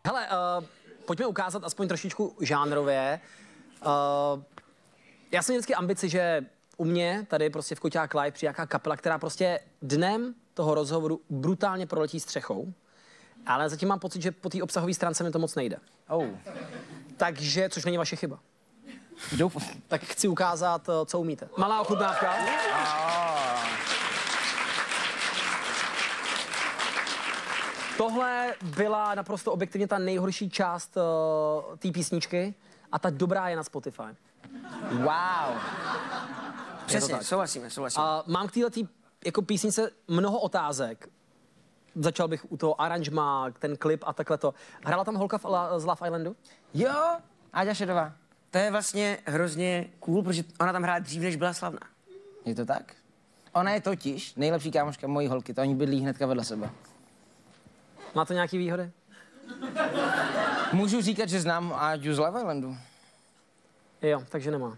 Hele, pojďme ukázat aspoň trošičku žánrově. Já jsem měl vždycky ambici, že u mě tady prostě v Koťák Live přijde nějaká kapela, která prostě dnem toho rozhovoru brutálně proletí střechou, ale zatím mám pocit, že po té obsahové stránce mi to moc nejde. Takže, což není vaše chyba. Tak chci ukázat, co umíte. Malá ochutnávka. Tohle byla naprosto objektivně ta nejhorší část té písničky a ta dobrá je na Spotify. Wow. Přesně, souhlasíme. Mám k této jako písnice mnoho otázek. Začal bych u toho aranžma, ten klip a takhle to. Hrála tam holka z Love Islandu? Jo, Áďa Šedová. To je vlastně hrozně cool, protože ona tam hrála dřív, než byla slavná. Je to tak? Ona je totiž nejlepší kámoška mojí holky, to oni bydlí hnedka vedle sebe. Má to nějaký výhody? Můžu říkat, že znám Áďu z Love Islandu. Jo, takže nemá.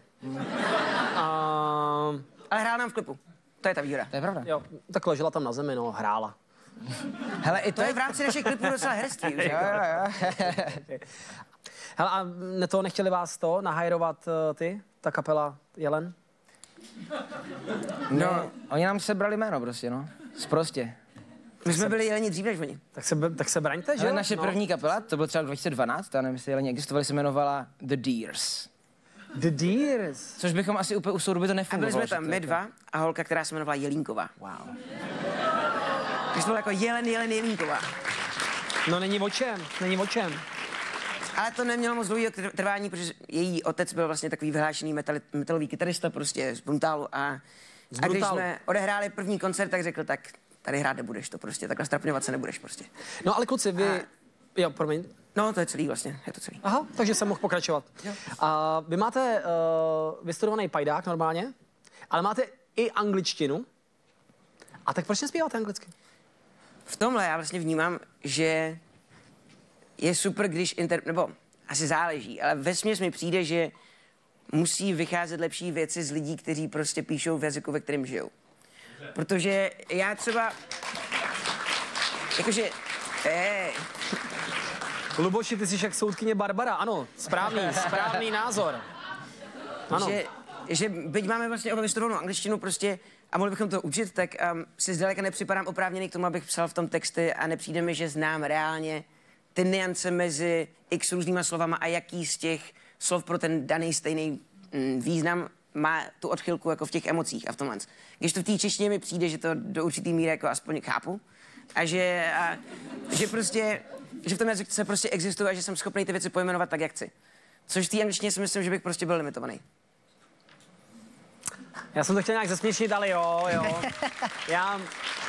Ale hrála nám v klipu. To je ta výhoda. To je pravda. Jo, tak ležela tam na zemi, no, hrála. Hele, i To je v rámci našich klipů docela herectví. Už, jako. Hele, a nechtěli vás nahajrovat ta kapela Jelen? No, oni nám sebrali jméno prostě, no. Sprostě. My jsme byli Jeleni dřív než oni. Tak se braňte, že? Ale naše první kapela, to bylo třeba 2012, já nevím, jestli Jeleni existovali, se jmenovala The Deers. The Deers. Což bychom asi úplně u soudu by to A nefungovalo. byli jsme tam my dva a holka, která se jmenovala Jelínková. Wow. Takže jsme byli jako Jelen Jelínková. No není o čem. Ale to nemělo moc dlouhého trvání, protože její otec byl vlastně takový vyhlášený metalový kytarista prostě z Brutalu a když jsme odehráli první koncert, tak řekl, tak tady hrát nebudeš, to prostě, takhle strapňovat se nebudeš prostě. No ale kluci, vy... Jo, promiň. No, to je celý vlastně, je to celý. Aha, takže jsem mohl pokračovat. Jo. A vy máte vystudovaný pajdák normálně, ale máte i angličtinu. A tak proč nespíváte anglicky? V tomhle já vlastně vnímám, že je super, když nebo asi záleží, ale vesměs mi přijde, že musí vycházet lepší věci z lidí, kteří prostě píšou v jazyku, ve kterém žijou. Protože já třeba, jakože, Luboši, ty jsi jak soudkyně Barbara, ano, správný názor. Ano. Že byť máme vlastně oba vystudovanou angličtinu prostě a mohli bychom to učit, tak si zdaleka nepřipadám oprávněný k tomu, abych psal v tom texty a nepřijde mi, že znám reálně ty nuance mezi x různýma slovama a jaký z těch slov pro ten daný stejný význam má tu odchylku jako v těch emocích a v tomhle. Když to v té češtině mi přijde, že to do určitý míry jako aspoň chápu a že prostě, že v tom jazyce prostě existuje a že jsem schopný ty věci pojmenovat tak, jak chci. Což v té angličtině si myslím, že bych prostě byl limitovaný. Já jsem to chtěl nějak zesměšnit, ale jo. Já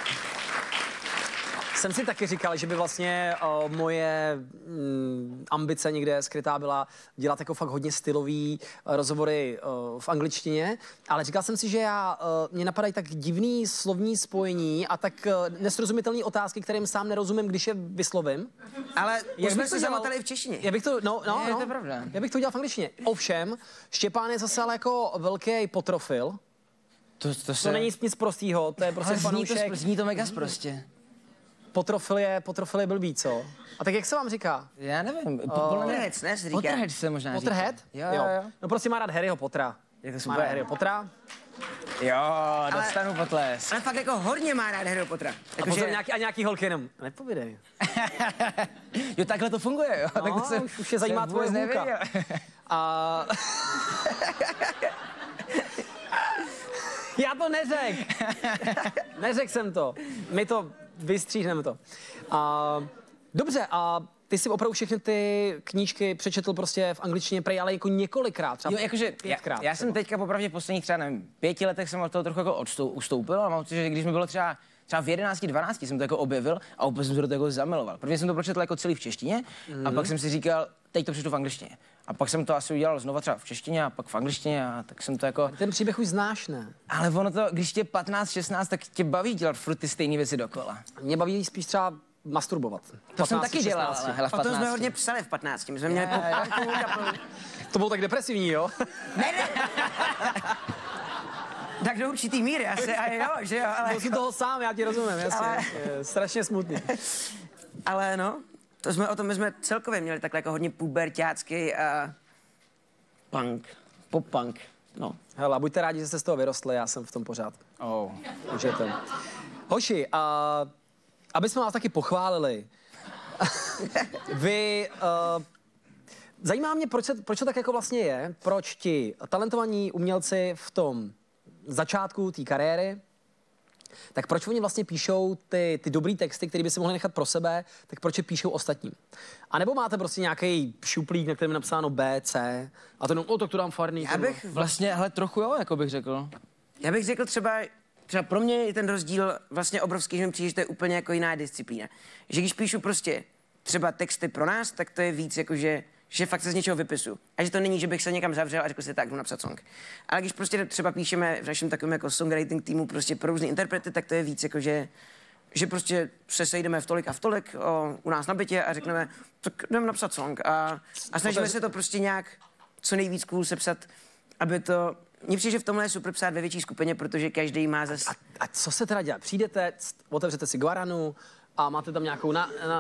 jsem si taky říkal, že by vlastně moje ambice někde skrytá byla dělat jako fakt hodně stylový rozhovory v angličtině, ale říkal jsem si, že mě napadají tak divný slovní spojení a tak nesrozumitelné otázky, kterým sám nerozumím, když je vyslovím. Ale už jsme se zamotali i v češtině. Já bych to, To je pravda. Já bych to udělal v angličtině. Ovšem, Štěpán je zase ale jako velký potrofil. To není nic prostýho, to je prostě fanoušek. Zní to mega prostě. Potrofil je blbý, co? A tak jak se vám říká? Já nevím. Potterhead, ne, se říká. Potterhead se možná říká. Potterhead? Jo. No prostě má rád Harryho Pottera. Je to Má super. rád Harryho Pottera. Jo, dostanu potlesk. Ale fakt jako hodně má rád Harryho Pottera. A pozor, nějaký holky jenom. Nepovídej. Jo, takhle to funguje, jo. No, tak to už je zajímá tvoje hůlka. A... Já to neřekl jsem to. My to vystříhneme to. Dobře, a ty jsi opravdu všechny ty knížky přečetl prostě v angličtině prej, ale jako několikrát, třeba Jo, jakože pětkrát. já jsem teďka popravdě posledních třeba, nevím, 5 letech jsem od toho trochu jako ustoupil, ale mám pocit, že když mi bylo třeba v 11, 12 jsem to jako objevil a úplně jsem se do toho jako zamiloval. Prvně jsem to pročetl jako celý v češtině a pak jsem si říkal, teď to přečtu v angličtině. A pak jsem to asi udělal znova třeba v češtině a pak v angličtině a tak jsem to jako... Ten příběh už znáš, ne? Ale ono to, když tě 15, 16, tak tě baví dělat furt ty stejné věci dokola. Mě baví spíš třeba masturbovat. To jsem taky dělal, ale hele, v 15. O tom jsme hodně psali v 15. My jsme měli To bylo tak depresivní, jo? Ne. Tak do určitý míry asi, a jo, že jo, ale... Byl jsem toho sám, já ti rozumím, jasně. Ale... Strašně smutný. Ale no, my jsme celkově měli takhle jako hodně puberťácký a punk, pop-punk, no. Hele, a buďte rádi, že jste z toho vyrostli, já jsem v tom pořád. Oh. Můžete. Hoši, aby jsme vás taky pochválili, vy... zajímá mě, proč to tak jako vlastně je, proč ti talentovaní umělci v tom začátku té kariéry, tak proč oni vlastně píšou ty dobrý texty, které by si mohli nechat pro sebe, tak proč je píšou ostatním? A nebo máte prostě nějaký šuplík, na kterém je napsáno B, C, a to jenom, tak to dám farný. Já bych Vlastně, hele, trochu jo, jako bych řekl. Já bych řekl třeba pro mě je ten rozdíl vlastně obrovský, že mi přijde, že to je úplně jako jiná disciplína. Že když píšu prostě třeba texty pro nás, tak to je víc jako, že fakt se z něčeho vypisu. A že to není, že bych se někam zavřel a řekl si tak, jdu napsat song. Ale když prostě třeba píšeme v našem takovém jako songwriting týmu prostě pro různé interprety, tak to je víc jako, že prostě se sejdeme v tolik a v tolik u nás na bytě a řekneme, tak jdeme napsat song. A snažíme se to prostě nějak co nejvíc cool sepsat, aby to... Mně přijde, že v tomhle je super psát ve větší skupině, protože každý má zase... A co se teda dělá? Přijdete, otevřete si guaranu a máte tam nějakou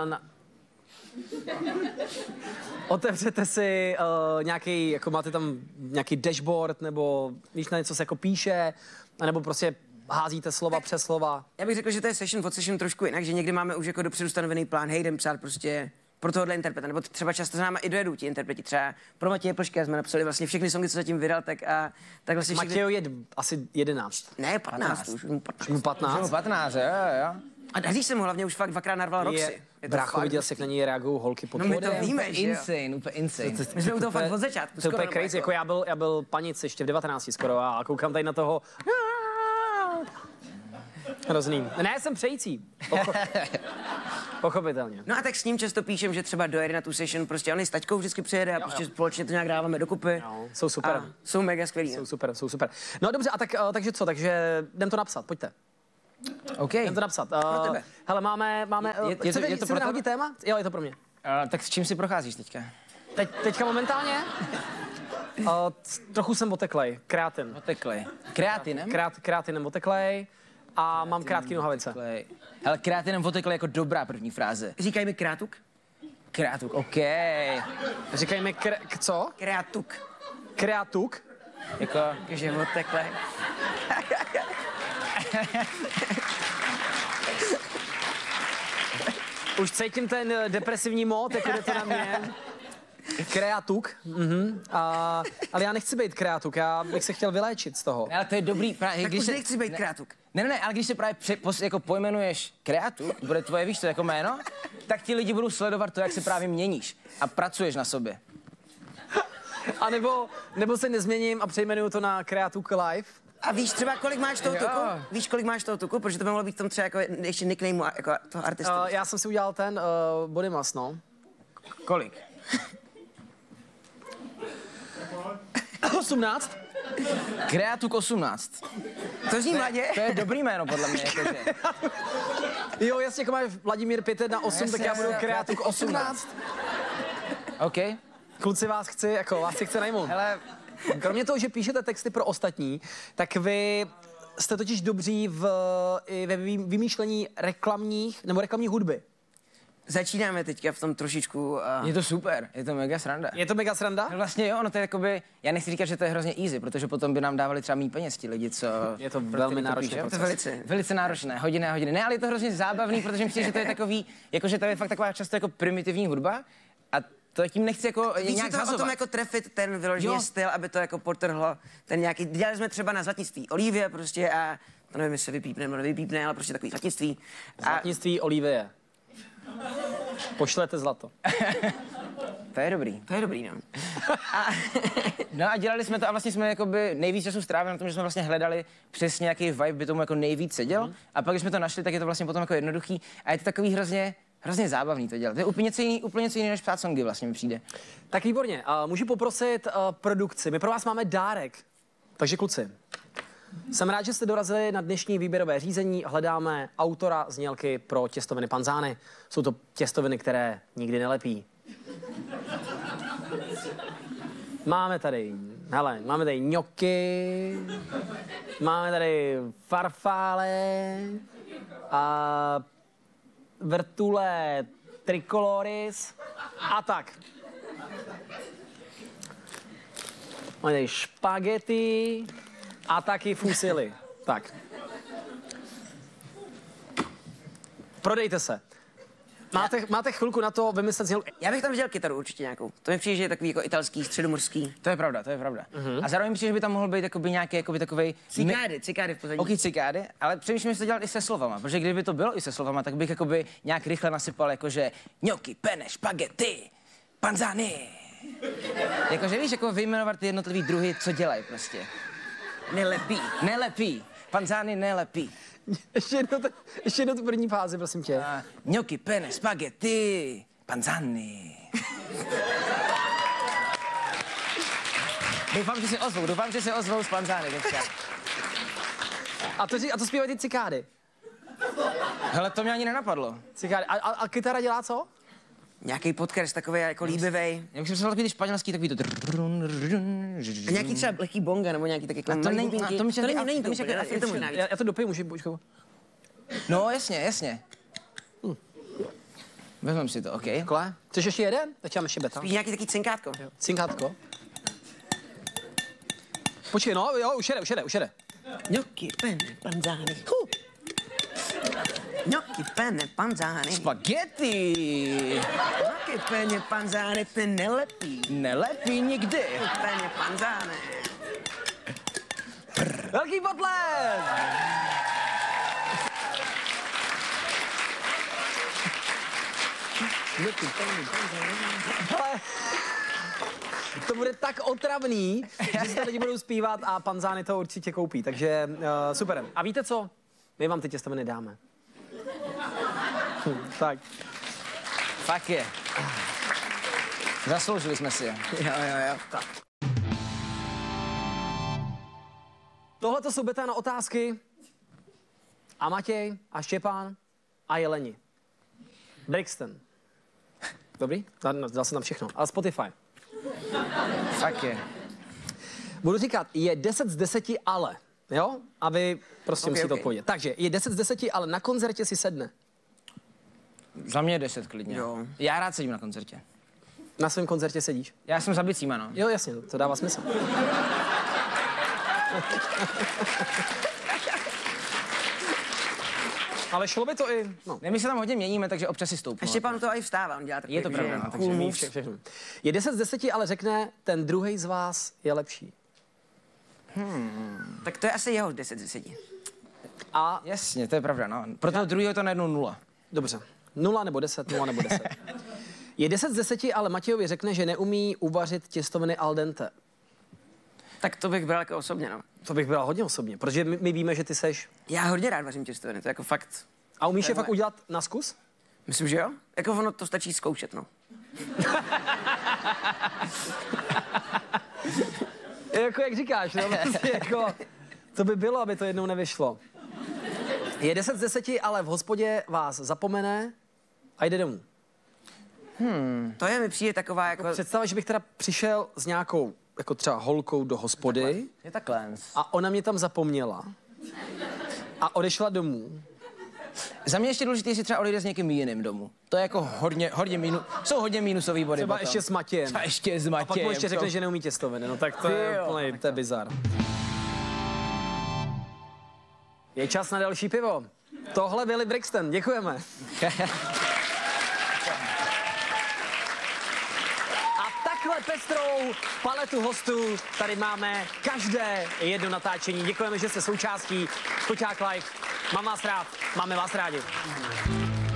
otevřete si nějaký, jako máte tam nějaký dashboard, nebo víš, na něco se jako píše, nebo prostě házíte slova přes slova. Já bych řekl, že to je session od session trošku jinak, že někdy máme už jako dopředu stanovený plán, hej, jdem psát prostě pro tohohle interpreta, nebo třeba často s náma i dojedou ti interpreti, třeba pro Matěje Plška jsme napsali vlastně všechny songy, co zatím vydal, tak vlastně všechny... Matějo je asi 11. Ne, 15, už mu 15. Mu 15? 15, jo. A když jsem ho hlavně už fakt dvakrát narval Roxy. Brácho, viděl jsi, jak na něj reagují holky pod No my to pódiem? víme, Úplně že jo. insane, úplně insane. My jsme u toho fakt od začátku. To je úplně skoro, crazy, jako já byl panic ještě v 19 skoro a koukám tady na toho. Hrozný. Ne, jsem přející. Pochopitelně. No a tak s ním často píšem, že třeba dojede na tu session, prostě on i s taťkou vždycky přijede a prostě společně to nějak dáváme dokupy. Jo, jsou super. A jsou mega skvělí. Jsou super. No dobře, a takže co? Takže jdem to napsat, pojďte. OK. Jdem to napsat. tebe. Hele, máme je to pro nahodit tebe? téma? Jo, je to pro mě. Tak s čím si procházíš teďka? Teďka momentálně? Trochu jsem oteklej, kreatin. Oteklej. Kreatinem? Kreatinem oteklej a mám krátký nohavice. Hele, kreatinem oteklej jako dobrá první fráze. Říkají mi krátuk? Kreatuk, OK. Říkají mi co? Krátuk. Kreatuk? Jako... Že odtekle. Už cítím ten depresivní mód, jako jde to na mě. Kreatuk. Ale já nechci být kreatuk, já bych se chtěl vyléčit z toho. Ale to je dobrý právě, Tak už nechci být krátuk. Ne, ale když se právě jako pojmenuješ kreatuk, bude tvoje, víš co, jako jméno, tak ti lidi budou sledovat to, jak se právě měníš a pracuješ na sobě. A nebo se nezměním a přejmenuju to na Kreatuk Live. A víš třeba, kolik máš toho Jo. tuku? Víš, kolik máš toho tuku? Protože to by mohlo být v tom třeba jako ještě nickname jako toho artistu. Já jsem si udělal ten body mass, no. Kolik? 18. Kreatuk 18. To zní mladě. To je dobrý jméno, podle mě. Jakože. Jo, jasně, jako máš Vladimír 518, tak já budu Kreatuk 18. OK. Kluci, vás si chci najmout. Hele, Kromě toho, že píšete texty pro ostatní, tak vy jste totiž dobří i ve vymýšlení reklamní hudby. Začínáme teďka v tom trošičku. je to super, je to mega sranda. Je to mega sranda? No vlastně jo, no to je jakoby, já nechci říkat, že to je hrozně easy, protože potom by nám dávali třeba méně peněz ti lidi, co... Je to pro velmi který náročný píšou. proces. Velice. Velice náročné, hodiny a hodiny. Ne, ale je to hrozně zábavný, protože myslím, že to je takový, jakože to je fakt taková často jako primitivní hudba a to tím nechci jako Víš, nějak je to o tom zazovat. jako trefit ten vyložený Jo. styl, aby to jako potrhlo ten nějaký, dělali jsme třeba na zlatnictví Olivie prostě a to nevím, jestli se vypípne nebo nevypípne, ale prostě takový zlatnictví. A Zlatnictví Olivie. Pošlete zlato. To je dobrý. to je dobrý, no. No a dělali jsme to a vlastně jsme jakoby nejvíc času strávili na tom, že jsme vlastně hledali přesně jaký vibe by tomu jako nejvíc seděl a pak, když jsme to našli, tak je to vlastně potom jako jednoduchý a je to takový hrozně zábavný to dělat. To je úplně něco jiný než psát songy vlastně mi přijde. Tak výborně. Můžu poprosit produkci. My pro vás máme dárek. Takže kluci, jsem rád, že jste dorazili na dnešní výběrové řízení. Hledáme autora znělky pro těstoviny panzány. Jsou to těstoviny, které nikdy nelepí. Máme tady ňoky, máme tady farfále a vrtule tricoloris a tak. Máme tady špagety a taky fusily. Tak. Prodejte se. Máte chvilku na to vymyslet znělku. Já bych tam viděl kytaru určitě nějakou. To mi přijde, že je takový jako italský, středomorský. To je pravda, to je pravda. A zároveň přijde, že by tam mohl být jakoby nějaký jakoby takovej... Cikády v pozadí. Ok, cikády, ale přemýšlím, jestli to dělat i se slovama, protože kdyby to bylo i se slovama, tak bych jakoby nějak rychle nasypal jakože gnocchi, penne, spaghetti, panzani. Jakože víš, jako vyjmenovat ty jednotlivý druhy, co dělají prostě. Nelepí. Panzani nelepí. Ještě jednou tu první fázi, prosím tě. Gnocchi, penne, spaghetti, panzani. Doufám, že se ozvou z panzani teďka. A to zpívají ty cikády. Hele, to mě ani nenapadlo. Cikády. A kytara dělá co? Nějaký podkres takový jako líbivej. Já bych si myslel takový ty španělský, takový to... A nějaký třeba lehký bonga, nebo nějaký taky to není to není to úplně, je to možná víc. Já to dopiju, můžu. No, jasně. Vezmeme si to, OK. Takhle. Chceš ještě jeden? Teď mám ještě beta. Spíš nějaký taký cinkátko. Cinkátko. Počkej, no, jo, už jede. Gnocchi, penne, panzani. Gnocchi, penne, panzani. Spaghetti! Gnocchi, penne, panzani, ty nelepí. Nelepí nikdy. Penne, panzani. Velký potlesk! Ale to bude tak otravný, že si to lidi budou zpívat a panzány to určitě koupí, takže super. A víte co? My vám ty těstoviny dáme. Tak. Fakt je. Zasloužili jsme si je. Jo. Tak. Tohle to jsou beta na otázky. A Matěj, a Štěpán, a Jeleni. Brixton. Dobrý? Dal jsem tam všechno. A Spotify. Fakt je. Budu říkat, je 10 z 10, ale. Jo? A vy prostě musíte odpovědět. Takže je 10 z 10, ale na koncertě si sedne. Za mě 10 klidně. Jo. Já rád sedím na koncertě. Na svém koncertě sedíš? Já jsem za bicíma, no. Jo, jasně, to dává smysl. Ale šlo by to i... No. Ne, my se tam hodně měníme, takže občas si stoupnu. A Štěpán to i vstává, on dělá takový, Je to pravda, že no, Takže ví všechno. Je 10 z 10, ale řekne, ten druhý z vás je lepší. Tak to je asi jeho 10 z 10. A Jasně, to je pravda, no. Pro toho druhého to najednou 0. dobře, 0 nebo 10, 0 nebo 10. Je 10 z 10, ale Matějovi řekne, že neumí uvařit těstoviny al dente. Tak to bych bral jako osobně, no. To bych bral hodně osobně, protože my víme, že ty seš. Já hodně rád vařím těstoviny, to je jako fakt. A umíš je fakt udělat na zkus? Myslím, že jo? Jako ono to stačí zkoušet, no. Jako jak říkáš, no, prostě jako, to by bylo, aby to jednou nevyšlo. Je 10 z 10, ale v hospodě vás zapomene a jde domů. To je mi přijde taková jako... Představa, že bych teda přišel s nějakou, jako třeba holkou do hospody Je takhle. a ona mě tam zapomněla a odešla domů. Za mě ještě důležité, jestli třeba odejde s někým jiným domů. To je jako jsou hodně mínusový body. Třeba potom. ještě s Matějem. Třeba ještě s A pak mu Matějem. ještě řekne, že neumí těstoviny, no tak to je Jo, úplný, to je bizar. Je čas na další pivo. Tohle byli Brixton, děkujeme. A takhle pestrou paletu hostů tady máme každé jedno natáčení. Děkujeme, že jste součástí Koťák Live. Mám vás rád, máme vás rádi.